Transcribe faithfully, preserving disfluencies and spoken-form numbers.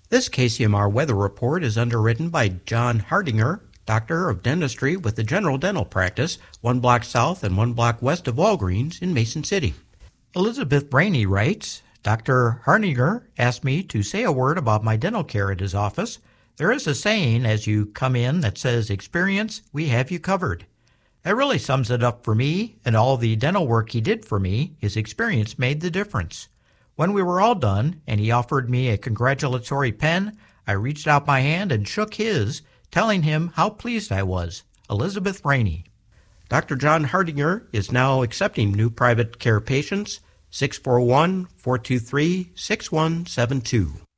This K C M R weather report is underwritten by John Hardinger, Doctor of Dentistry with the General Dental Practice, one block south and one block west of Walgreens in Mason City. Elizabeth Brainy writes, Doctor Hardinger asked me to say a word about my dental care at his office. There is a saying as you come in that says, experience, we have you covered. That really sums it up for me, and all the dental work he did for me, his experience made the difference. When we were all done, and he offered me a congratulatory pen, I reached out my hand and shook his, telling him how pleased I was. Elizabeth Rainey. Doctor John Hardinger is now accepting new private care patients. six four one, four two three, six one seven two.